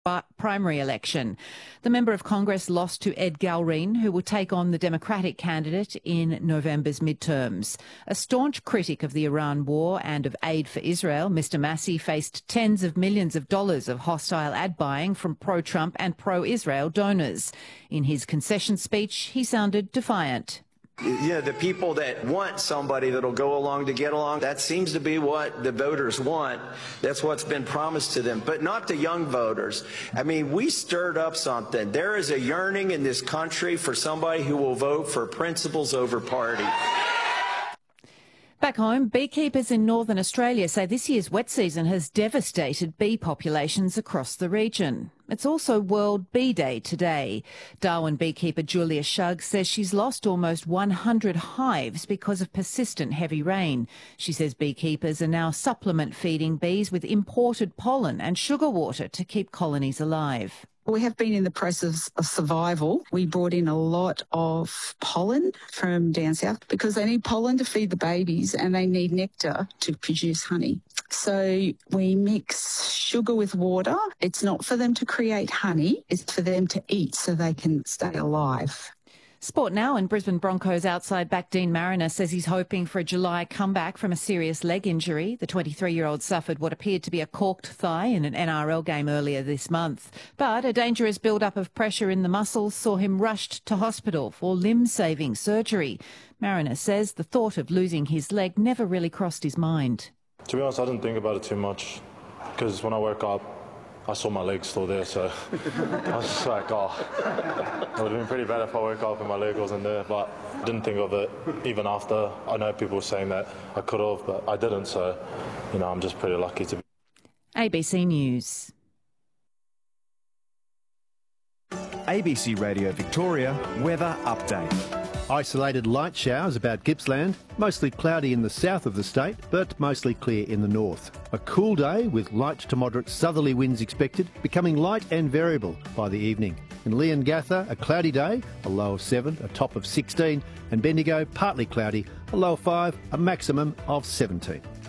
primary election. The member of Congress lost to Ed Galrine, who will take on the Democratic candidate in November's midterms. A staunch critic of the Iran war and of aid for Israel, Mr Massey faced tens of millions of dollars of hostile ad buying from pro-Trump and pro-Israel donors. In his concession speech, he sounded defiant. The people that want somebody that'll go along to get along, that seems to be what the voters want. That's what's been promised to them, but not the young voters. I mean, we stirred up something. There is a yearning in this country for somebody who will vote for principles over party. Back home, beekeepers in northern Australia say this year's wet season has devastated bee populations across the region. It's also World Bee Day today. Darwin beekeeper Julia Shugg says she's lost almost 100 hives because of persistent heavy rain. She says beekeepers are now supplement feeding bees with imported pollen and sugar water to keep colonies alive. We have been in the process of survival. We brought in a lot of pollen from down south because they need pollen to feed the babies and they need nectar to produce honey. So we mix sugar with water. It's not for them to create honey, it's for them to eat so they can stay alive. Sport now, and Brisbane Broncos outside back Dean Mariner says he's hoping for a July comeback from a serious leg injury. The 23-year-old suffered what appeared to be a corked thigh in an NRL game earlier this month. But a dangerous build-up of pressure in the muscles saw him rushed to hospital for limb-saving surgery. Mariner says the thought of losing his leg never really crossed his mind. To be honest, I didn't think about it too much because when I woke up, I saw my leg still there, so I was just like, oh, it would have been pretty bad if I woke up and my leg wasn't there, but I didn't think of it even after. I know people were saying that I could have, but I didn't, so, I'm just pretty lucky to be. ABC News. ABC Radio Victoria weather update. Isolated light showers about Gippsland, mostly cloudy in the south of the state, but mostly clear in the north. A cool day with light to moderate southerly winds expected, becoming light and variable by the evening. In Leongatha, a cloudy day, a low of 7, a top of 16, and Bendigo, partly cloudy, a low of 5, a maximum of 17.